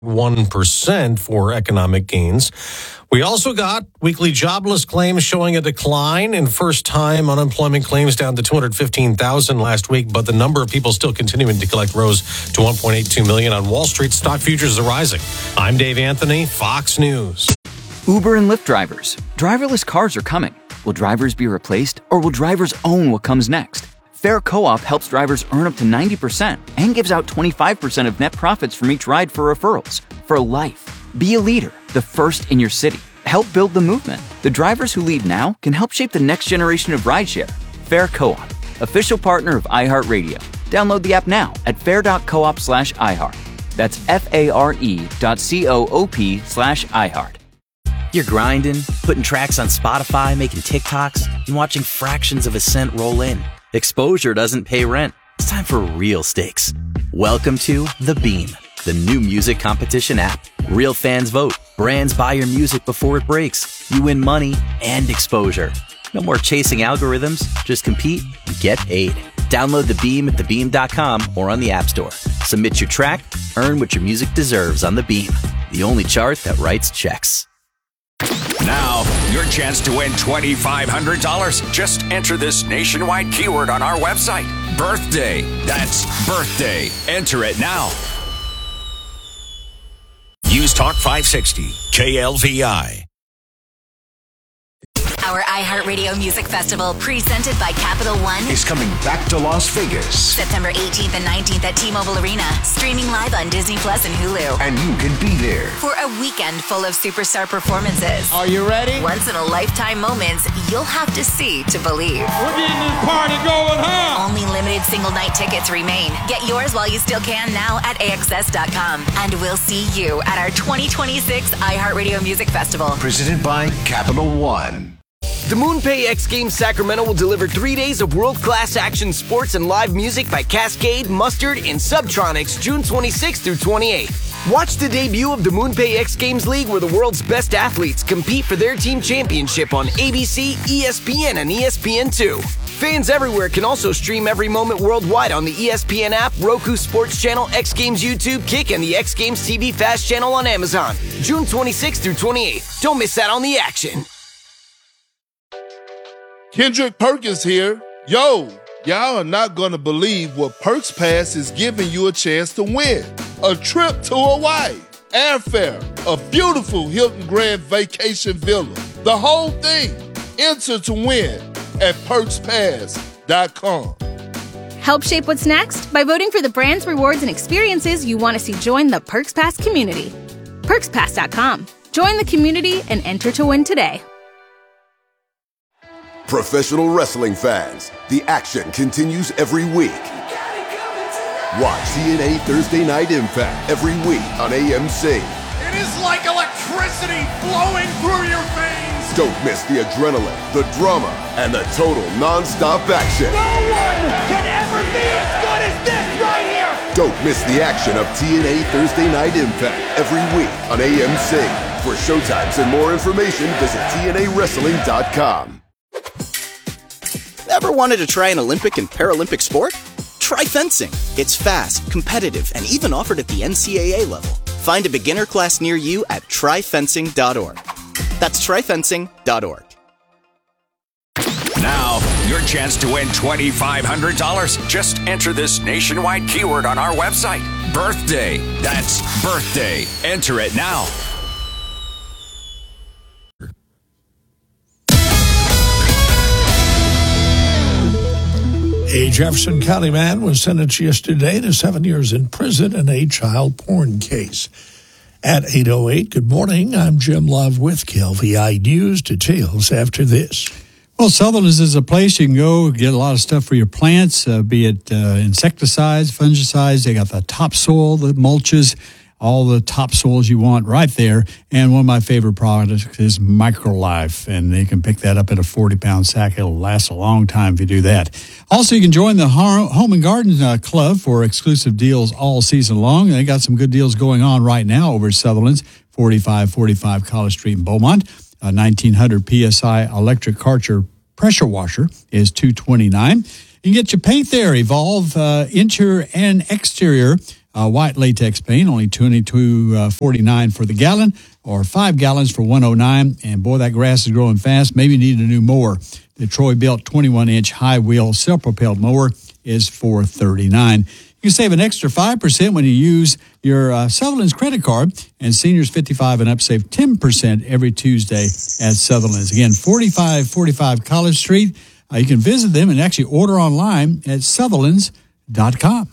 1% for economic gains. We also got weekly jobless claims showing a decline in first-time unemployment claims down to 215,000 last week, but the number of people still continuing to collect rose to 1.82 million. On Wall Street, stock futures are rising. I'm Dave Anthony, Fox News. Uber and Lyft drivers. Driverless cars are coming. Will drivers be replaced, or will drivers own what comes next? Fair Co-op helps drivers earn up to 90% and gives out 25% of net profits from each ride for referrals. For life. Be a leader, the first in your city. Help build the movement. The drivers who lead now can help shape the next generation of rideshare. Fair Co-op, official partner of iHeartRadio. Download the app now at fair.coop/iHeart. That's FARE.coop/iHeart. You're grinding, putting tracks on Spotify, making TikToks, and watching fractions of a cent roll in. Exposure doesn't pay rent. It's time for real stakes. Welcome to The Beam, the new music competition app. Real fans vote. Brands buy your music before it breaks. You win money and exposure. No more chasing algorithms. Just compete and get paid. Download The Beam at thebeam.com or on the App Store. Submit your track. Earn what your music deserves on The Beam, the only chart that writes checks. Now, your chance to win $2,500. Just enter this nationwide keyword on our website. Birthday. That's birthday. Enter it now. Use Talk 560, KLVI. Our iHeartRadio Music Festival, presented by Capital One, is coming back to Las Vegas. September 18th and 19th at T-Mobile Arena, streaming live on Disney Plus and Hulu. And you can be there for a weekend full of superstar performances. Are you ready? Once-in-a-lifetime moments you'll have to see to believe. We're getting this party going, huh? Only limited single-night tickets remain. Get yours while you still can now at AXS.com. And we'll see you at our 2026 iHeartRadio Music Festival. Presented by Capital One. The MoonPay X Games Sacramento will deliver 3 days of world-class action sports and live music by Cascade, Mustard, and Subtronics June 26th through 28th. Watch the debut of the MoonPay X Games League, where the world's best athletes compete for their team championship on ABC, ESPN, and ESPN2. Fans everywhere can also stream every moment worldwide on the ESPN app, Roku Sports Channel, X Games YouTube, Kick, and the X Games TV Fast Channel on Amazon. June 26th through 28th. Don't miss out on the action. Kendrick Perkins here. Yo, y'all are not going to believe what Perks Pass is giving you a chance to win. A trip to Hawaii, airfare, a beautiful Hilton Grand Vacation Villa. The whole thing. Enter to win at PerksPass.com. Help shape what's next by voting for the brands, rewards, and experiences you want to see join the Perks Pass community. PerksPass.com. Join the community and enter to win today. Professional wrestling fans, the action continues every week. Watch TNA Thursday Night Impact every week on AMC. It is like electricity flowing through your veins. Don't miss the adrenaline, the drama, and the total non-stop action. No one can ever be as good as this right here. Don't miss the action of TNA Thursday Night Impact every week on AMC. For showtimes and more information, visit TNAWrestling.com. Ever wanted to try an Olympic and Paralympic sport? Try fencing. It's fast, competitive, and even offered at the NCAA level. Find a beginner class near you at tryfencing.org. That's tryfencing.org. Now, your chance to win $2,500. Just enter this nationwide keyword on our website. Birthday. That's birthday. Enter it now. A Jefferson County man was sentenced yesterday to 7 years in prison in a child porn case. At 8:08, good morning. I'm Jim Love with KLVI News. Details after this. Well, Sutherland's is a place you can go get a lot of stuff for your plants, be it insecticides, fungicides. They got the topsoil, the mulches, all the topsoils you want right there. And one of my favorite products is MicroLife, and you can pick that up in a 40-pound sack. It'll last a long time if you do that. Also, you can join the Home and Garden Club for exclusive deals all season long. They got some good deals going on right now over at Sutherland's, 4545 College Street in Beaumont. 1900 PSI electric Karcher pressure washer is $229. You can get your paint there, Evolve interior and exterior white latex paint, only $22.49 for the gallon, or 5 gallons for $109. And boy, that grass is growing fast. Maybe you need a new mower. The Troy-built 21-inch high-wheel self-propelled mower is $439. You can save an extra 5% when you use your Sutherland's credit card, and seniors 55 and up save 10% every Tuesday at Sutherland's. Again, 4545 College Street. You can visit them and actually order online at Sutherlands.com.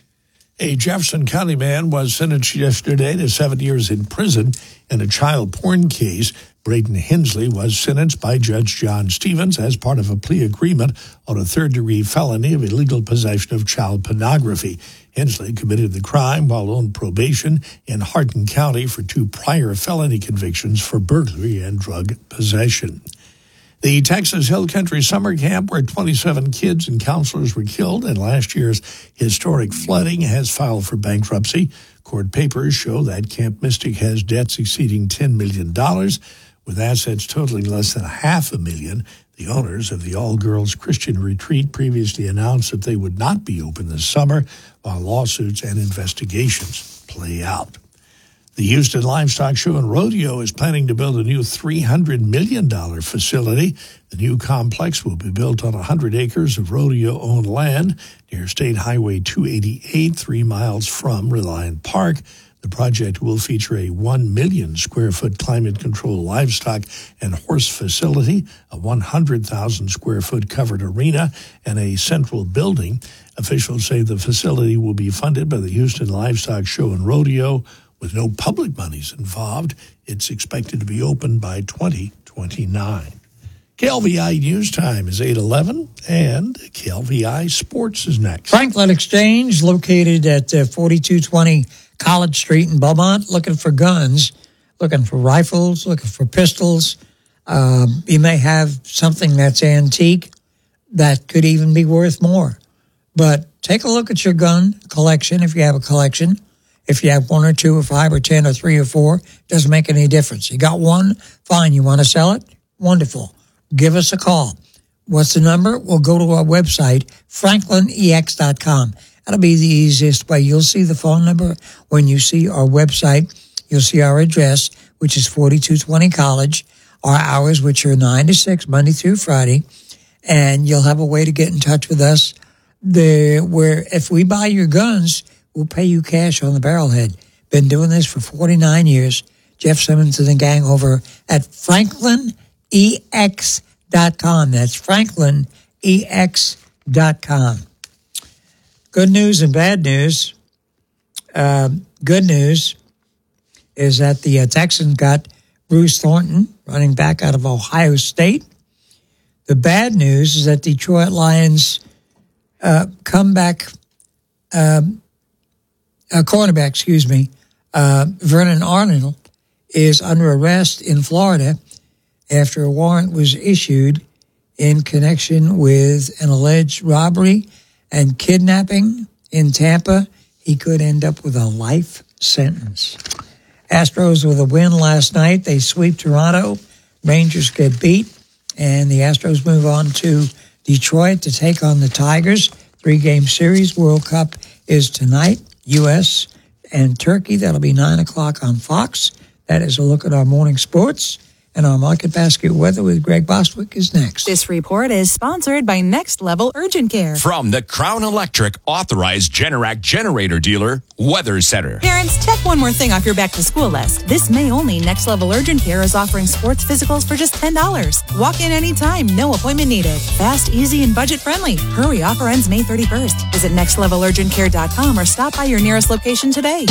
A Jefferson County man was sentenced yesterday to 7 years in prison in a child porn case. Braden Hensley was sentenced by Judge John Stevens as part of a plea agreement on a third-degree felony of illegal possession of child pornography. Hensley committed the crime while on probation in Hardin County for 2 prior felony convictions for burglary and drug possession. The Texas Hill Country Summer Camp, where 27 kids and counselors were killed in last year's historic flooding, has filed for bankruptcy. Court papers show that Camp Mystic has debts exceeding $10 million, with assets totaling less than $500,000. The owners of the all-girls Christian retreat previously announced that they would not be open this summer while lawsuits and investigations play out. The Houston Livestock Show and Rodeo is planning to build a new $300 million facility. The new complex will be built on 100 acres of rodeo-owned land near State Highway 288, 3 miles from Reliant Park. The project will feature a 1 million square foot climate-controlled livestock and horse facility, a 100,000 square foot covered arena, and a central building. Officials say the facility will be funded by the Houston Livestock Show and Rodeo. With no public monies involved, it's expected to be open by 2029. KLVI News Time is 8:11, and KLVI Sports is next. Franklin Exchange, located at 4220 College Street in Beaumont, looking for guns, looking for rifles, looking for pistols. You may have something that's antique that could even be worth more. But take a look at your gun collection if you have a collection. If you have 1 or 2 or 5 or 10 or 3 or 4, doesn't make any difference. You got one, fine. You want to sell it? Wonderful. Give us a call. What's the number? We'll go to our website, franklinex.com. That'll be the easiest way. You'll see the phone number when you see our website. You'll see our address, which is 4220 College, our hours, which are 9 to 6, Monday through Friday, and you'll have a way to get in touch with us. Where if we buy your guns, we'll pay you cash on the barrelhead. Been doing this for 49 years. Jeff Simmons and the gang over at franklinex.com. That's franklinex.com. Good news and bad news. Good news is that the Texans got Bruce Thornton, running back out of Ohio State. The bad news is that Detroit Lions cornerback, Vernon Arnold, is under arrest in Florida after a warrant was issued in connection with an alleged robbery and kidnapping in Tampa. He could end up with a life sentence. Astros with a win last night. They sweep Toronto. Rangers get beat, and the Astros move on to Detroit to take on the Tigers. 3-game series. World Cup is tonight. U.S. and Turkey. That'll be 9 o'clock on Fox. That is a look at our morning sports. And our market basket weather with Greg Bostwick is next. This report is sponsored by Next Level Urgent Care. From the Crown Electric authorized Generac generator dealer, Weather Center. Parents, check one more thing off your back to school list. This May only, Next Level Urgent Care is offering sports physicals for just $10. Walk in anytime, no appointment needed. Fast, easy, and budget friendly. Hurry, offer ends May 31st. Visit nextlevelurgentcare.com or stop by your nearest location today.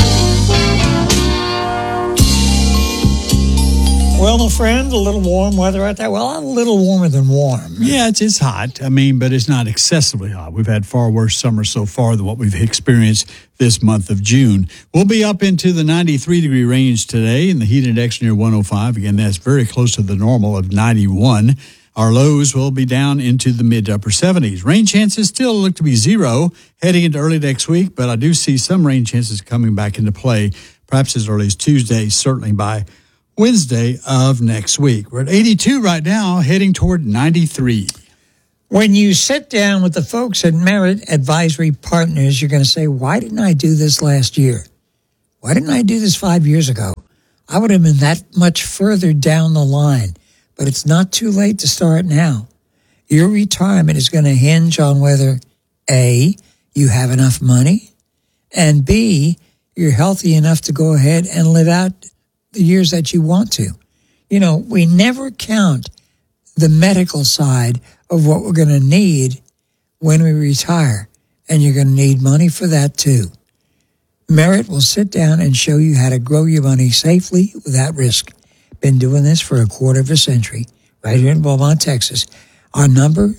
Well, my friend, a little warm weather out there. Well, a little warmer than warm. Yeah, it's hot. But it's not excessively hot. We've had far worse summers so far than what we've experienced this month of June. We'll be up into the 93-degree range today, and the heat index near 105. Again, that's very close to the normal of 91. Our lows will be down into the mid to upper 70s. Rain chances still look to be 0 heading into early next week, but I do see some rain chances coming back into play, perhaps as early as Tuesday, certainly by Wednesday of next week. We're at 82 right now, heading toward 93. When you sit down with the folks at Merit Advisory Partners, you're going to say, why didn't I do this last year? Why didn't I do this 5 years ago? I would have been that much further down the line. But it's not too late to start now. Your retirement is going to hinge on whether, A, you have enough money, and B, you're healthy enough to go ahead and live out the years that you want to. You know, we never count the medical side of what we're going to need when we retire, and you're going to need money for that too. Merit will sit down and show you how to grow your money safely without risk. Been doing this for a quarter of a century, right here in Beaumont, Texas. Our number,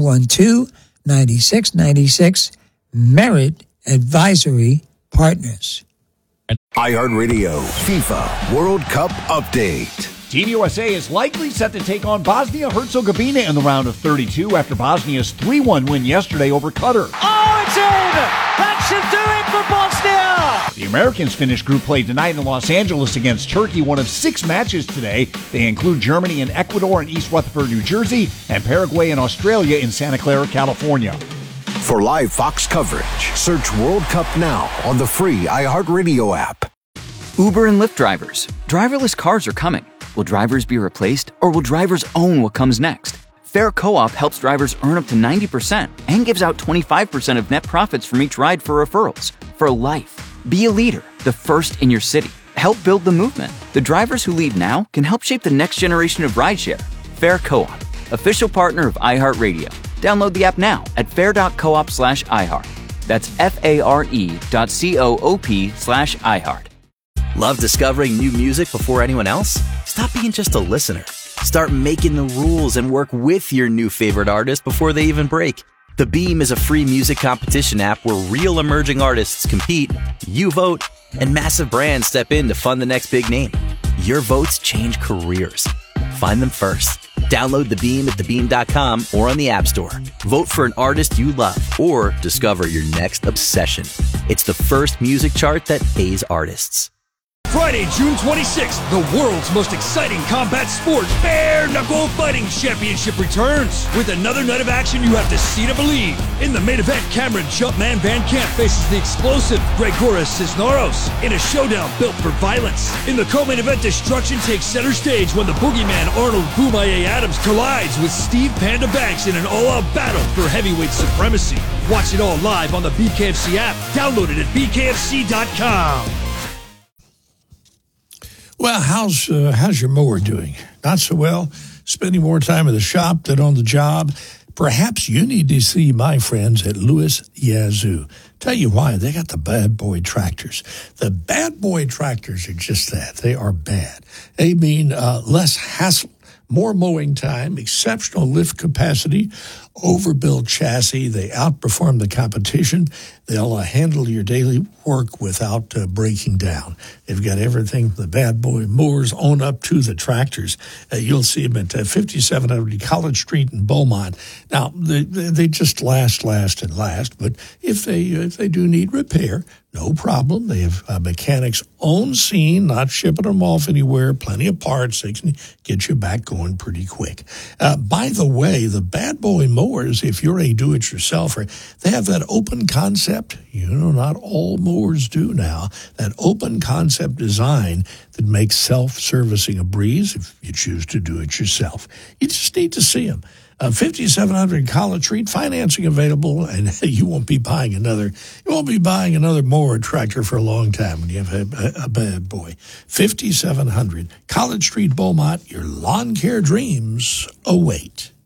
212-9696, Merit Advisory Partners. iHeartRadio FIFA World Cup Update. Team USA is likely set to take on Bosnia-Herzegovina in the round of 32 after Bosnia's 3-1 win yesterday over Qatar. Oh, it's in! That should do it for Bosnia! The Americans finished group play tonight in Los Angeles against Turkey, one of 6 matches today. They include Germany and Ecuador in East Rutherford, New Jersey, and Paraguay and Australia in Santa Clara, California. For live Fox coverage, search World Cup now on the free iHeartRadio app. Uber and Lyft drivers. Driverless cars are coming. Will drivers be replaced, or will drivers own what comes next? Fair Co-op helps drivers earn up to 90% and gives out 25% of net profits from each ride for referrals. For life. Be a leader, the first in your city. Help build the movement. The drivers who lead now can help shape the next generation of rideshare. Fair Co-op, official partner of iHeartRadio. Download the app now at fair.coop/iHeart. That's FARE.coop/iHeart. Love discovering new music before anyone else? Stop being just a listener. Start making the rules and work with your new favorite artist before they even break. The Beam is a free music competition app where real emerging artists compete, you vote, and massive brands step in to fund the next big name. Your votes change careers. Find them first. Download The Beam at thebeam.com or on the App Store. Vote for an artist you love or discover your next obsession. It's the first music chart that pays artists. Friday, June 26th, the world's most exciting combat sport, Bare Knuckle Fighting Championship returns. With another night of action you have to see to believe. In the main event, Cameron Jumpman Van Camp faces the explosive Gregoris Cisneros in a showdown built for violence. In the co-main event, destruction takes center stage when the boogeyman Arnold Boomaye Adams collides with Steve Panda Banks in an all-out battle for heavyweight supremacy. Watch it all live on the BKFC app. Download it at bkfc.com. Well, how's your mower doing? Not so well? Spending more time in the shop than on the job? Perhaps you need to see my friends at Lewis Yazoo. Tell you why, they got the bad boy tractors. The bad boy tractors are just that. They are bad. They mean less hassle, more mowing time, exceptional lift capacity, overbuilt chassis. They outperform the competition. They'll handle your daily work without breaking down. They've got everything the bad boy mowers own up to the tractors. You'll see them at 5700 College Street in Beaumont. Now, they just last, but if they do need repair, no problem. They have mechanics on scene, not shipping them off anywhere. Plenty of parts. They can get you back going pretty quick. By the way, the bad boy mowers, if you're a do-it-yourselfer, they have that open concept. You know, not all mowers do now. That open concept design that makes self-servicing a breeze if you choose to do it yourself. You just need to see them. 5700 College Street, financing available, and you won't be buying another mower tractor for a long time when you have a bad boy. 5700 College Street, Beaumont, your lawn care dreams await.